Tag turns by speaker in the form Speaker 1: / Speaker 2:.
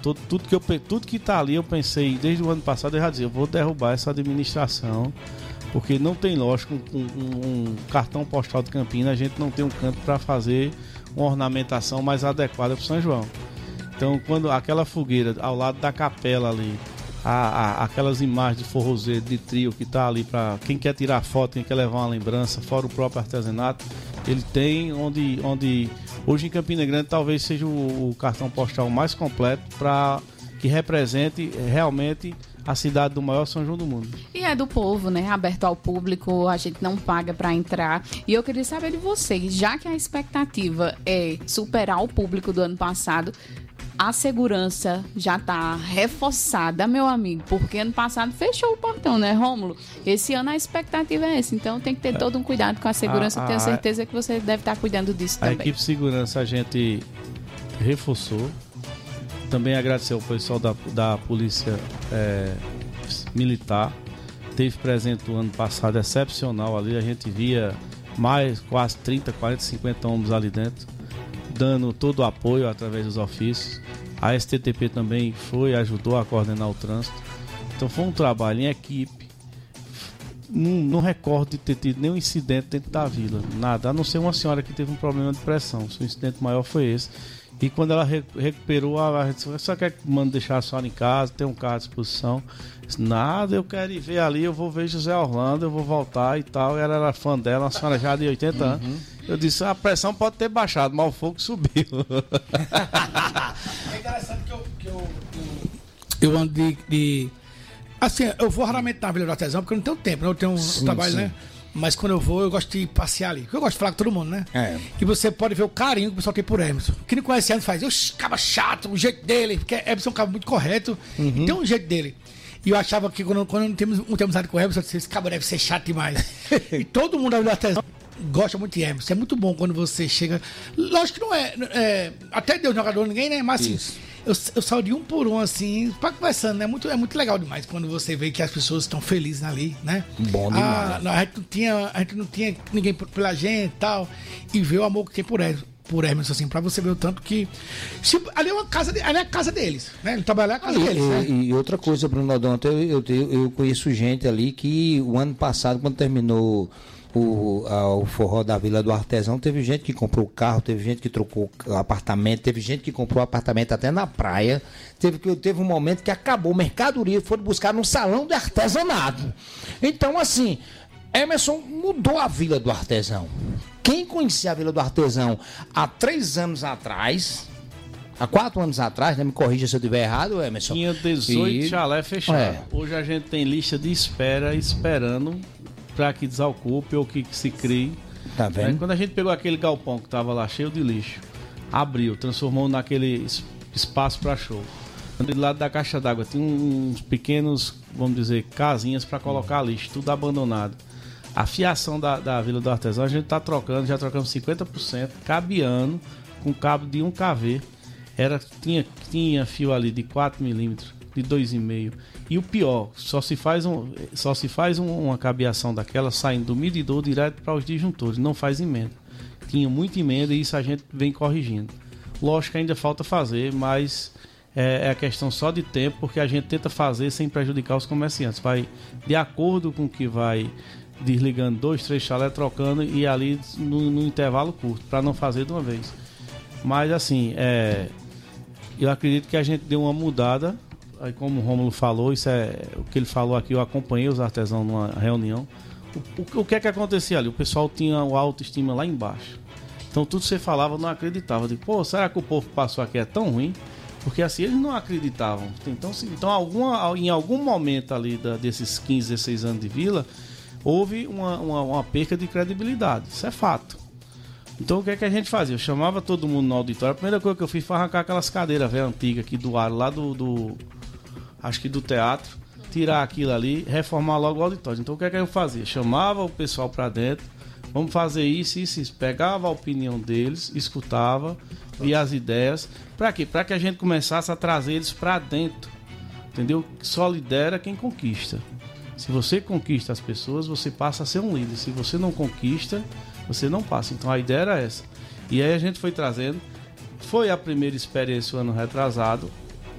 Speaker 1: tudo que está ali, eu pensei, desde o ano passado, eu já dizia, eu vou derrubar essa administração, porque não tem lógica, um cartão postal de Campinas, a gente não tem um canto para fazer uma ornamentação mais adequada para o São João. Então, quando aquela fogueira ao lado da capela ali, aquelas imagens de forrozeiro, de trio que está ali para quem quer tirar foto, quem quer levar uma lembrança, fora o próprio artesanato, ele tem onde hoje em Campina Grande talvez seja o cartão postal mais completo para que represente realmente a cidade do maior São João do mundo.
Speaker 2: E é do povo, né? Aberto ao público, a gente não paga para entrar. E eu queria saber de vocês, já que a expectativa é superar o público do ano passado, a segurança já está reforçada, meu amigo, porque ano passado fechou o portão, né, Rômulo? Esse ano a expectativa é essa, então tem que ter todo um cuidado com a segurança. Tenho certeza que você deve estar cuidando disso também.
Speaker 1: A equipe de segurança a gente reforçou. Também agradecer ao pessoal da Polícia Militar. Teve presente o ano passado excepcional ali, a gente via mais quase 30, 40, 50 homens ali dentro, dando todo o apoio através dos ofícios. A STTP também ajudou a coordenar o trânsito. Então foi um trabalho em equipe. Não recordo de ter tido nenhum incidente dentro da vila, nada, a não ser uma senhora que teve um problema de pressão. O incidente maior foi esse. E quando ela recuperou, a gente disse, só quer que mande deixar a senhora em casa, tem um carro à disposição. Disse, nada, eu quero ir ver ali, eu vou ver José Orlando, eu vou voltar e tal. Ela era fã dela, uma senhora já de 80 anos. Eu disse, a pressão pode ter baixado, mas o fogo subiu.
Speaker 3: É interessante que eu ando de... Assim, eu vou raramente na Vila do Artesão, porque eu não tenho tempo, né? Eu tenho um trabalho, né? Mas quando eu vou, eu gosto de passear ali. Porque eu gosto de falar com todo mundo, né? E você pode ver o carinho que o pessoal tem por Emerson. Quem não conhece Emerson faz, eu acaba chato, o jeito dele, porque Emerson é um cara muito correto, tem um jeito dele. E eu achava que quando não temos amizade com o Emerson, eu disse, esse cara deve ser chato demais. E todo mundo da Vila do Artesão gosta muito de Emerson. É muito bom quando você chega. Lógico que não é até Deus jogador ninguém, né? Mas assim, eu saio de um por um, assim, pra conversando, né? É muito legal demais quando você vê que as pessoas estão felizes ali, né?
Speaker 4: Bom demais.
Speaker 3: A gente não tinha ninguém pela gente e tal. E ver o amor que tem por Emerson, assim, pra você ver o tanto que. Ali é uma casa, ali é a casa deles, né? Ele trabalha na casa deles, né?
Speaker 4: E outra coisa, Bruno Odonto, eu conheço gente ali que o ano passado, quando terminou o forró da Vila do Artesão, teve gente que comprou carro, teve gente que trocou apartamento, teve gente que comprou apartamento até na praia, teve um momento que acabou mercadoria, foram buscar no salão de artesanato. Então, assim, Emerson mudou a Vila do Artesão. Quem conhecia a Vila do Artesão há 3 anos atrás, há 4 anos atrás, né? Me corrija se eu estiver errado, Emerson.
Speaker 1: Tinha 18 chalé fechado. Hoje a gente tem lista de espera esperando para que desocupe ou que se crie.
Speaker 4: Tá vendo?
Speaker 1: Quando a gente pegou aquele galpão que estava lá cheio de lixo, abriu, transformou naquele espaço para show. Do lado da caixa d'água tinha uns pequenos, vamos dizer, casinhas para colocar lixo, tudo abandonado. A fiação da Vila do Artesão a gente está trocando, já trocamos 50%, cabiano, com cabo de 1 kV. Tinha fio ali de 4 milímetros, de 2,5. E o pior, só se faz uma cabeação daquela saindo do medidor direto para os disjuntores, não faz emenda. Tinha muita emenda e isso a gente vem corrigindo. Lógico que ainda falta fazer, mas é a questão só de tempo, porque a gente tenta fazer sem prejudicar os comerciantes. Vai de acordo com o que vai desligando 2, 3 chalés, trocando e ali no intervalo curto, para não fazer de uma vez. Mas assim, eu acredito que a gente deu uma mudada. Aí, como o Rômulo falou, isso é o que ele falou aqui, eu acompanhei os artesãos numa reunião. O que é que acontecia ali? O pessoal tinha a autoestima lá embaixo. Então tudo que você falava não acreditava. Eu digo, pô, será que o povo passou aqui é tão ruim? Porque assim, eles não acreditavam. Então em algum momento ali desses 15, 16 anos de vila, houve uma perca de credibilidade. Isso é fato. Então o que é que a gente fazia? Eu chamava todo mundo no auditório. A primeira coisa que eu fiz foi arrancar aquelas cadeiras velhas antigas aqui do ar, lá acho que do teatro, tirar aquilo ali, reformar logo o auditório. Então o que é que eu fazia? Chamava o pessoal para dentro, vamos fazer isso, pegava a opinião deles, escutava, via as ideias. Para quê? Para que a gente começasse a trazer eles para dentro, entendeu? Só lidera quem conquista. Se você conquista as pessoas, você passa a ser um líder. Se você não conquista, você não passa. Então a ideia era essa. E aí a gente foi trazendo. Foi a primeira experiência o ano retrasado.